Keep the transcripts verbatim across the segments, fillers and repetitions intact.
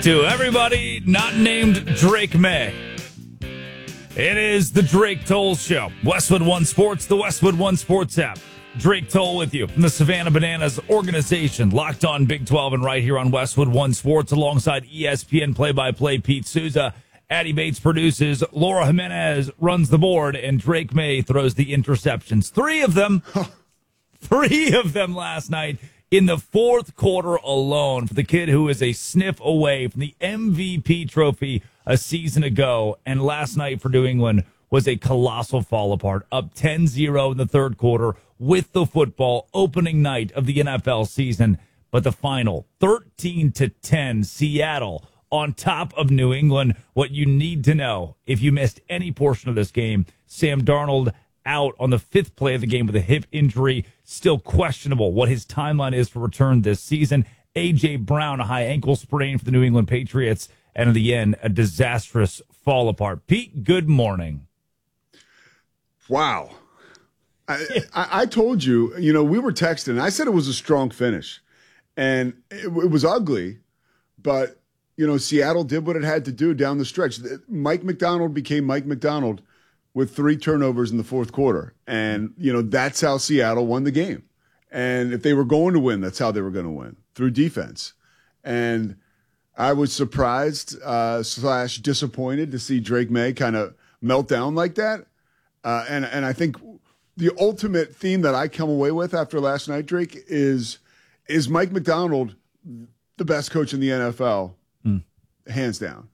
To everybody not named Drake May, it is the Drake Toll Show. Westwood One Sports, the Westwood One Sports app. Drake Toll with you from the Savannah Bananas organization, locked on Big twelve and right here on Westwood One Sports, alongside E S P N play-by-play Pete Souza. Addie Bates produces, Laura Jimenez runs the board, and Drake May throws the interceptions. Three of them, three of them last night in the fourth quarter alone for the kid who is a sniff away from the M V P trophy a season ago. And last night for New England was a colossal fall apart, up ten zero in the third quarter with the football, opening night of the N F L season. But the final, thirteen to ten, Seattle on top of New England. What you need to know if you missed any portion of this game: Sam Darnold out on the fifth play of the game with a hip injury, still questionable what his timeline is for return this season. A J. Brown, a high ankle sprain for the New England Patriots, and in the end, a disastrous fall apart. Pete, good morning. Wow. I, I, I told you, you know, we were texting. I said it was a strong finish, and it, it was ugly, but, you know, Seattle did what it had to do down the stretch. Mike Macdonald became Mike Macdonald with three turnovers in the fourth quarter. And, you know, that's how Seattle won the game. And if they were going to win, that's how they were going to win, through defense. And I was surprised uh, slash disappointed to see Drake May kind of melt down like that. Uh, and, and I think the ultimate theme that I come away with after last night, Drake, is, is Mike Macdonald the best coach in the N F L? Mm. Hands down.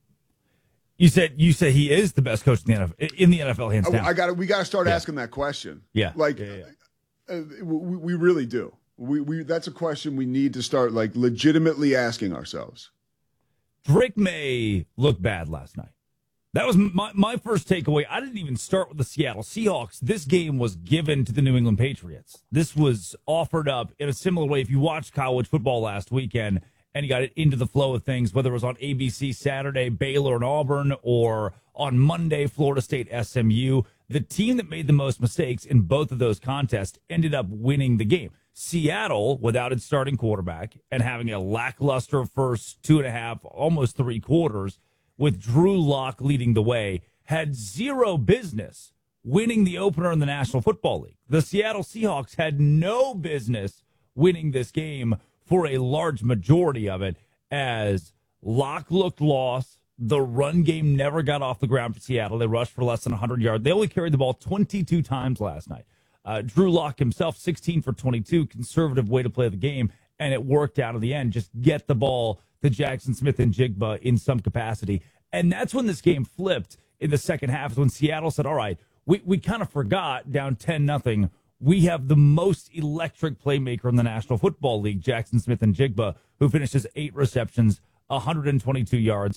You said you said he is the best coach in the N F L, in the N F L, hands down. I, I got we got to start yeah. asking that question. Yeah, like yeah, yeah. Uh, we, we really do. We we that's a question we need to start like legitimately asking ourselves. Drake May looked bad last night. That was my my first takeaway. I didn't even start with the Seattle Seahawks. This game was given to the New England Patriots. This was offered up in a similar way. If you watched college football last weekend and you got it into the flow of things, whether it was on A B C Saturday, Baylor and Auburn, or on Monday, Florida State, S M U, the team that made the most mistakes in both of those contests ended up winning the game. Seattle, without its starting quarterback and having a lackluster first two and a half, almost three quarters, with Drew Lock leading the way, had zero business winning the opener in the National Football League. The Seattle Seahawks had no business winning this game for a large majority of it, as Lock looked lost. The run game never got off the ground for Seattle. They rushed for less than one hundred yards. They only carried the ball twenty-two times last night. Uh, Drew Lock himself, sixteen for twenty-two, conservative way to play the game, and it worked out in the end. Just get the ball to Jackson Smith and Jigba in some capacity. And that's when this game flipped in the second half, when Seattle said, all right, we, we kind of forgot, down ten nothing. We have the most electric playmaker in the National Football League, Jackson Smith and Jigba, who finishes eight receptions, one hundred twenty-two yards,